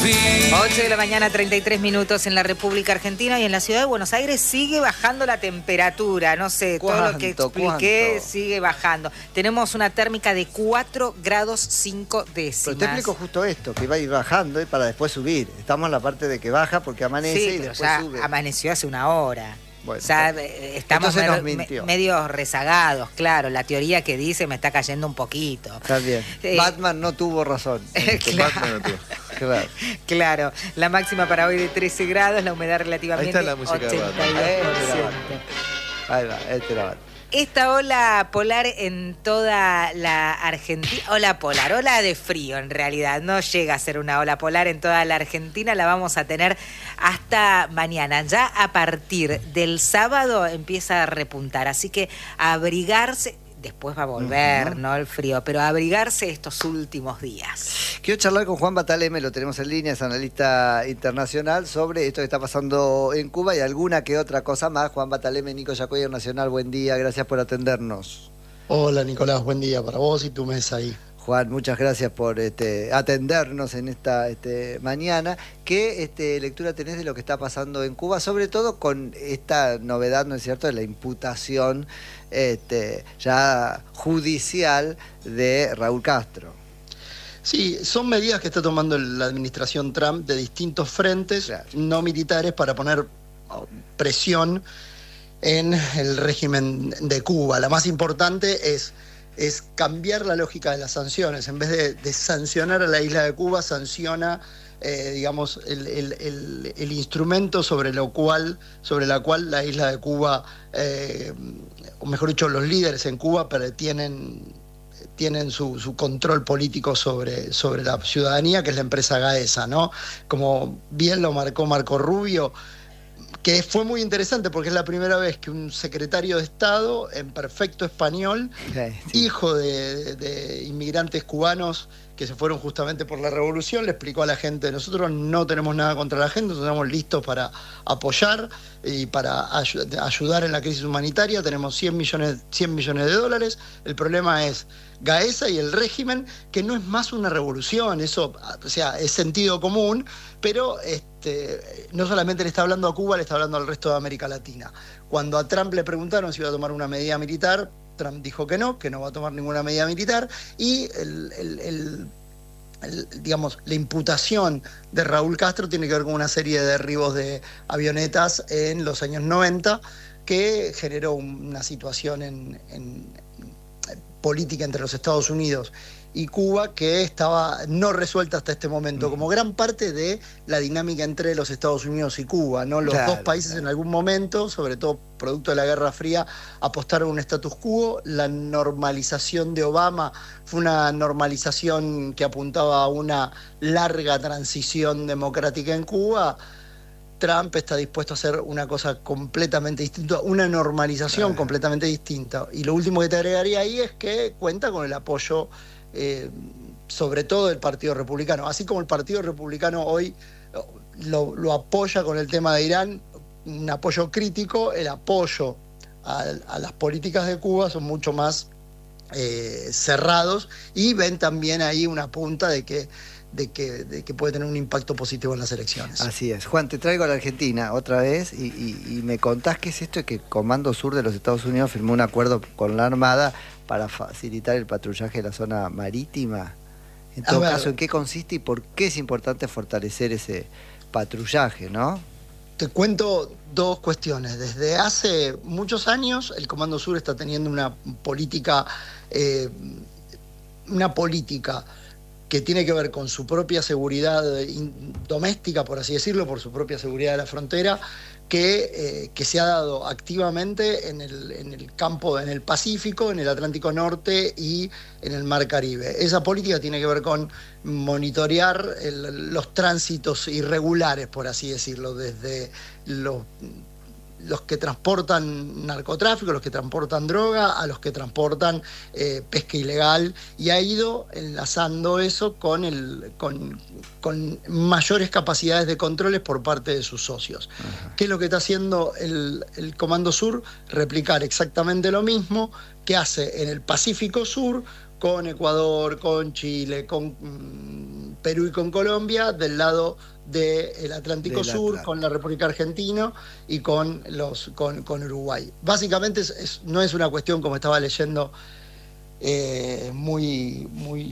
8 de la mañana, 33 minutos en la República Argentina, y en la ciudad de Buenos Aires sigue bajando la temperatura. No sé, todo lo que expliqué sigue bajando. Tenemos una térmica de 4 grados 5 décimas. Pero te explico justo esto, que va a ir bajando para después subir. Estamos en la parte de que baja porque amanece y después ya sube. Amaneció hace una hora. Bueno, o sea, estamos medio rezagados, claro. La teoría que dice me está cayendo un poquito. Está bien. Batman no tuvo razón. Claro. Batman no tuvo. Claro. Claro. La máxima para hoy de 13 grados, la humedad relativamente 82%. Ahí va, este era Batman. Esta ola polar en toda la Argentina, ola de frío en realidad, no llega a ser una ola polar en toda la Argentina, la vamos a tener hasta mañana. Ya a partir del sábado empieza a repuntar, así que abrigarse. Después va a volver, ¿no? El frío, pero abrigarse estos últimos días. Quiero charlar con Juan Bataleme, lo tenemos en línea, es analista internacional, sobre esto que está pasando en Cuba y alguna que otra cosa más. Juan Bataleme, Nico Yacoyer Nacional, buen día, gracias por atendernos. Hola Nicolás, buen día para vos y tu mesa ahí. Juan, muchas gracias por atendernos en esta mañana. ¿Qué lectura tenés de lo que está pasando en Cuba? Sobre todo con esta novedad, ¿no es cierto?, de la imputación ya judicial de Raúl Castro. Sí, son medidas que está tomando la administración Trump de distintos frentes, claro, no militares, para poner presión en el régimen de Cuba. La más importante es cambiar la lógica de las sanciones. En vez de sancionar a la isla de Cuba, sanciona digamos, el instrumento sobre la cual la isla de Cuba, o mejor dicho, los líderes en Cuba tienen su control político sobre la ciudadanía, que es la empresa Gaesa, ¿no? Como bien lo marcó Marco Rubio, que fue muy interesante porque es la primera vez que un secretario de Estado en perfecto español, hijo de inmigrantes cubanos que se fueron justamente por la revolución, le explicó a la gente: nosotros no tenemos nada contra la gente, nosotros estamos listos para apoyar y para ayudar en la crisis humanitaria, tenemos 100 millones de dólares, el problema es Gaesa y el régimen, que no es más una revolución, eso, o sea, es sentido común, pero no solamente le está hablando a Cuba, le está hablando al resto de América Latina. Cuando a Trump le preguntaron si iba a tomar una medida militar, Trump dijo que no va a tomar ninguna medida militar, y digamos, la imputación de Raúl Castro tiene que ver con una serie de derribos de avionetas en los años 90 que generó una situación en política entre los Estados Unidos y Cuba que estaba no resuelta hasta este momento, como gran parte de la dinámica entre los Estados Unidos y Cuba, ¿no? Los dos países en algún momento, sobre todo producto de la Guerra Fría, apostaron a un status quo. La normalización de Obama fue una normalización que apuntaba a una larga transición democrática en Cuba. Trump está dispuesto a hacer una cosa completamente distinta, una normalización completamente distinta. Y lo último que te agregaría ahí es que cuenta con el apoyo, sobre todo del Partido Republicano. Así como el Partido Republicano hoy lo apoya con el tema de Irán, un apoyo crítico, el apoyo a las políticas de Cuba son mucho más cerrados, y ven también ahí una punta de que puede tener un impacto positivo en las elecciones. Así es. Juan, te traigo a la Argentina otra vez y me contás qué es esto de que Comando Sur de los Estados Unidos firmó un acuerdo con la Armada para facilitar el patrullaje de la zona marítima. En todo caso, ¿en qué consiste y por qué es importante fortalecer ese patrullaje, no? Te cuento dos cuestiones. Desde hace muchos años el Comando Sur está teniendo una política que tiene que ver con su propia seguridad doméstica, por así decirlo, por su propia seguridad de la frontera, que se ha dado activamente en el campo, en el Pacífico, en el Atlántico Norte y en el Mar Caribe. Esa política tiene que ver con monitorear los tránsitos irregulares, por así decirlo, desde los que transportan narcotráfico, los que transportan droga, a los que transportan pesca ilegal, y ha ido enlazando eso con mayores capacidades de controles por parte de sus socios. ¿Qué es lo que está haciendo el Comando Sur? Replicar exactamente lo mismo que hace en el Pacífico Sur con Ecuador, con Chile, con Perú y con Colombia, del lado del Atlántico Sur, con la República Argentina y con Uruguay. Básicamente no es una cuestión, como estaba leyendo, muy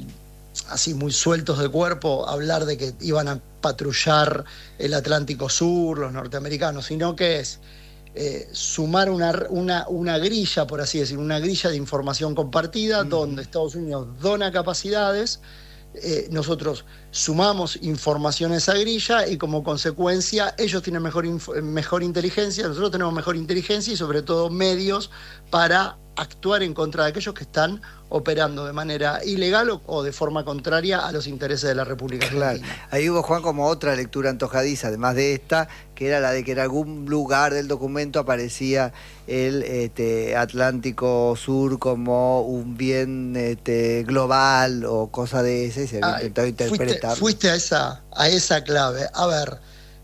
sueltos de cuerpo, hablar de que iban a patrullar el Atlántico Sur, los norteamericanos, sino que es sumar una grilla, por así decir, una grilla de información compartida, donde Estados Unidos dona capacidades, nosotros sumamos información a esa grilla y como consecuencia ellos tienen mejor inteligencia, nosotros tenemos mejor inteligencia y sobre todo medios para actuar en contra de aquellos que están operando de manera ilegal o de forma contraria a los intereses de la República Argentina. Claro. Ahí hubo, Juan, como otra lectura antojadiza, además de esta, que era la de que en algún lugar del documento aparecía el Atlántico Sur como un bien global o cosa de ese, y se había intentado interpretar. Fuiste a esa clave. A ver,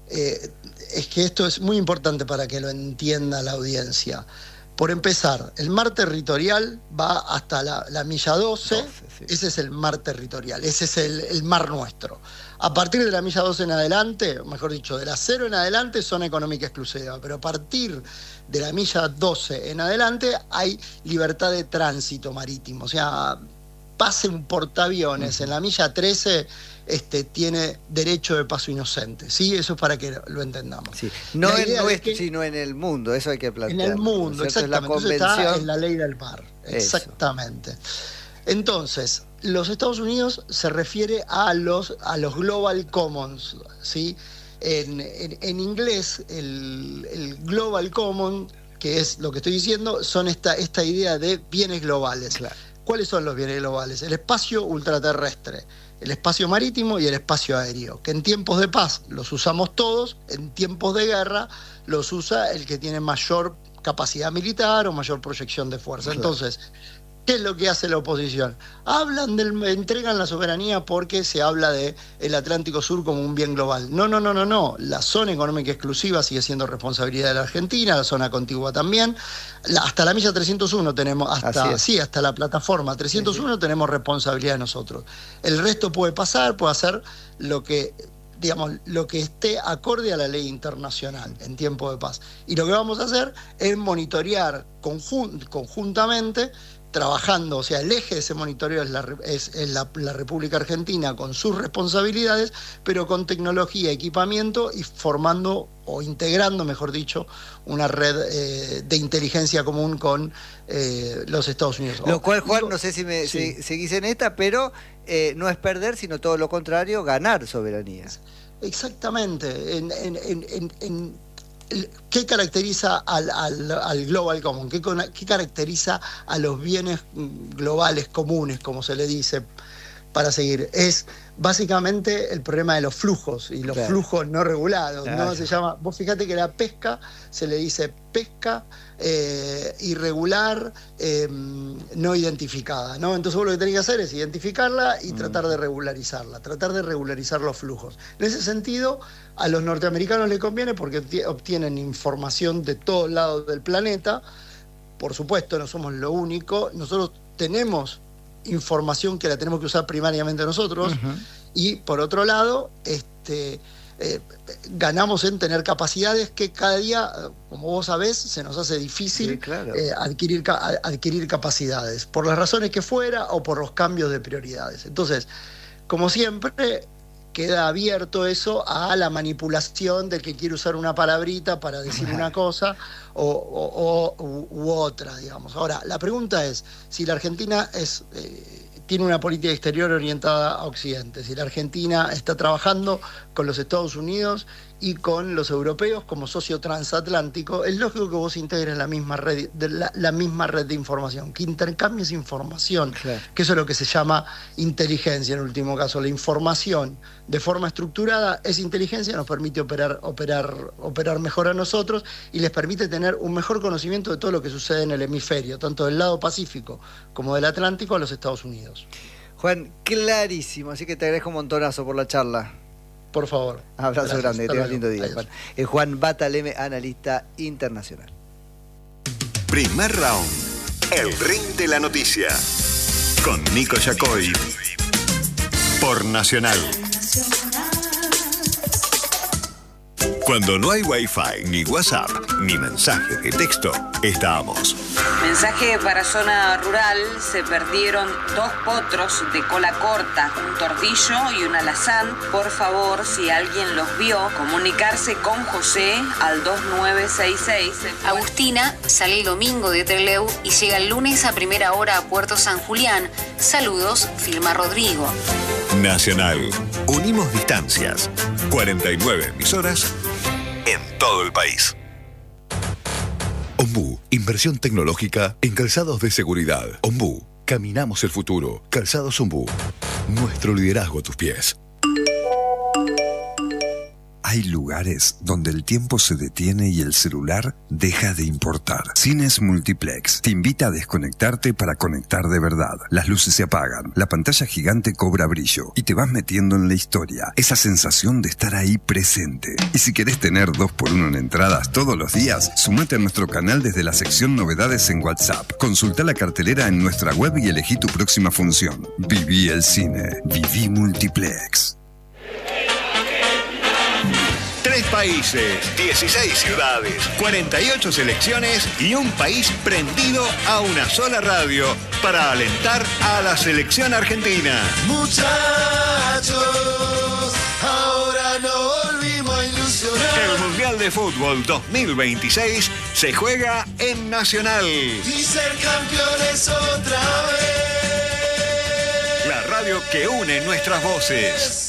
es que esto es muy importante para que lo entienda la audiencia. Por empezar, el mar territorial va hasta la milla 12, sí. Ese es el mar territorial, ese es el mar nuestro. A partir de la milla 12 en adelante, mejor dicho, de la 0 en adelante, zona económica exclusiva, pero a partir de la milla 12 en adelante hay libertad de tránsito marítimo, o sea, pase un portaaviones en la milla 13... tiene derecho de paso inocente, ¿sí? Eso es para que lo entendamos. Sí. No en nuestro, sino en el mundo, eso hay que plantear. En el mundo, exactamente. Eso está en la ley del mar, exactamente. Entonces, los Estados Unidos se refiere a los Global Commons, ¿sí? En inglés, el Global Common, que es lo que estoy diciendo, son esta idea de bienes globales. Claro. ¿Cuáles son los bienes globales? El espacio ultraterrestre, el espacio marítimo y el espacio aéreo, que en tiempos de paz los usamos todos, en tiempos de guerra los usa el que tiene mayor capacidad militar o mayor proyección de fuerza. Claro. Entonces, ¿qué es lo que hace la oposición? Entregan la soberanía porque se habla de el Atlántico Sur como un bien global. No. La zona económica exclusiva sigue siendo responsabilidad de la Argentina, la zona contigua también. Hasta la milla 301 tenemos, hasta la plataforma 301 sí. Tenemos responsabilidad de nosotros. El resto puede hacer lo que esté acorde a la ley internacional en tiempo de paz. Y lo que vamos a hacer es monitorear conjuntamente, trabajando, o sea, el eje de ese monitoreo es la República Argentina con sus responsabilidades, pero con tecnología, equipamiento y formando o integrando, mejor dicho, una red de inteligencia común con los Estados Unidos. Lo cual, Juan, no sé si seguís en esta, pero no es perder, sino todo lo contrario, ganar soberanía. Exactamente. ¿Qué caracteriza al Global Common? ¿Qué caracteriza a los bienes globales comunes, como se le dice, para seguir? Es básicamente el problema de los flujos y los flujos no regulados. Claro. ¿No? Se llama, vos fíjate que la pesca se le dice pesca irregular, no identificada, ¿no? Entonces vos lo que tenés que hacer es identificarla y tratar de regularizarla, tratar de regularizar los flujos. En ese sentido, a los norteamericanos les conviene porque obtienen información de todos lados del planeta. Por supuesto, no somos lo único. Nosotros tenemos información que la tenemos que usar primariamente nosotros. Y por otro lado, ganamos en tener capacidades que cada día, como vos sabés, se nos hace difícil adquirir capacidades, por las razones que fuera o por los cambios de prioridades. Entonces, como siempre, queda abierto eso a la manipulación del que quiere usar una palabrita para decir una cosa u otra, digamos. Ahora, la pregunta es, si la Argentina tiene una política exterior orientada a Occidente, si la Argentina está trabajando con los Estados Unidos y con los europeos como socio transatlántico, es lógico que vos integres la misma red de información, que intercambies información, claro. Que eso es lo que se llama inteligencia en último caso. La información de forma estructurada es inteligencia, nos permite operar mejor a nosotros y les permite tener un mejor conocimiento de todo lo que sucede en el hemisferio, tanto del lado Pacífico como del Atlántico a los Estados Unidos. Juan, clarísimo, así que te agradezco un montonazo por la charla. Por favor. Abrazo grande, que tengas lindo día, Juan. Juan Bataleme, analista internacional. Primer round. El ring de la noticia. con Nico Yacoy por Nacional. Cuando no hay Wi-Fi, ni WhatsApp, ni mensaje de texto, estamos. Mensaje para zona rural: se perdieron 2 potros de cola corta, un tordillo y un alazán. Por favor, si alguien los vio, comunicarse con José al 2966. Agustina sale el domingo de Trelew y llega el lunes a primera hora a Puerto San Julián. Saludos, firma Rodrigo. Nacional. Unimos distancias. 49 emisoras en todo el país. Ombú, inversión tecnológica en calzados de seguridad. Ombú, caminamos el futuro. Calzados Ombú, nuestro liderazgo a tus pies. Hay lugares donde el tiempo se detiene y el celular deja de importar. Cines Multiplex te invita a desconectarte para conectar de verdad. Las luces se apagan, la pantalla gigante cobra brillo y te vas metiendo en la historia. Esa sensación de estar ahí presente. Y si querés tener 2x1 en entradas todos los días, sumate a nuestro canal desde la sección Novedades en WhatsApp. Consulta la cartelera en nuestra web y elegí tu próxima función. Viví el cine. Viví Multiplex. 3 países, 16 ciudades, 48 selecciones y un país prendido a una sola radio para alentar a la selección argentina. Muchachos, ahora no volvimos a ilusionar. El Mundial de Fútbol 2026 se juega en Nacional. Y ser campeones otra vez. La radio que une nuestras voces.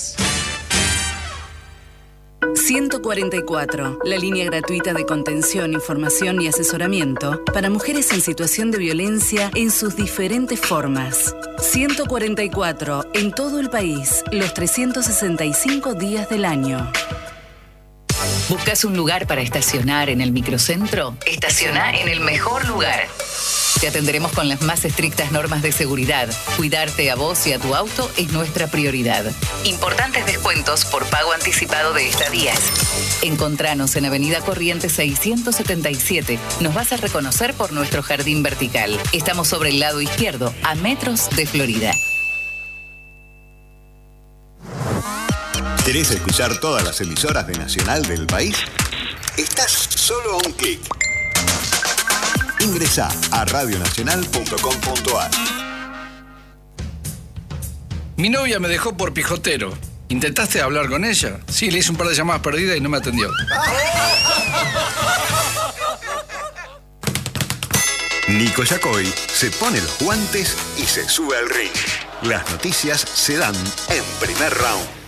144, la línea gratuita de contención, información y asesoramiento para mujeres en situación de violencia en sus diferentes formas. 144, en todo el país, los 365 días del año. ¿Buscas un lugar para estacionar en el microcentro? Estaciona en el mejor lugar. Te atenderemos con las más estrictas normas de seguridad. Cuidarte a vos y a tu auto es nuestra prioridad. Importantes descuentos por pago anticipado de estadías. Encontranos en Avenida Corrientes 677. Nos vas a reconocer por nuestro jardín vertical. Estamos sobre el lado izquierdo, a metros de Florida. ¿Querés escuchar todas las emisoras de Nacional del país? Estás solo a un clic. Ingresá a radionacional.com.ar. Mi novia me dejó por pijotero. ¿Intentaste hablar con ella? Sí, le hice un par de llamadas perdidas y no me atendió. Nico Yacoy se pone los guantes y se sube al ring. Las noticias se dan en primer round.